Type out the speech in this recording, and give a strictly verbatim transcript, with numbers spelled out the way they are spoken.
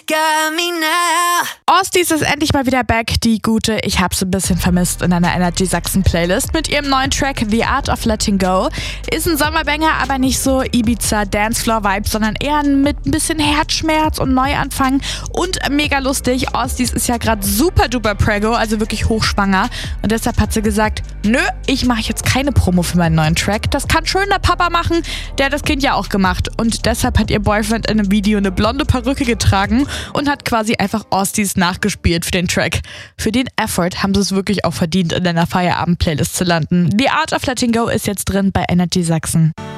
got me now. Ostis ist endlich mal wieder back, die gute. Ich hab's ein bisschen vermisst in einer Energy Sachsen Playlist mit ihrem neuen Track The Art of Letting Go. Ist ein Sommerbanger, aber nicht so Ibiza Dancefloor Vibes, sondern eher mit ein bisschen Herzschmerz und Neuanfang und mega lustig. Ostis ist ja gerade super duper preggo, also wirklich hochschwanger, und deshalb hat sie gesagt, nö, ich mache jetzt keine Promo für meinen neuen Track. Das kann schön der Papa machen, der hat das Kind ja auch gemacht, und deshalb hat ihr Boyfriend in einem Video eine blonde Perücke getragen und hat quasi einfach Ostis nachgespielt für den Track. Für den Effort haben sie es wirklich auch verdient, in einer Feierabend-Playlist zu landen. The Art of Letting Go ist jetzt drin bei Energy Sachsen.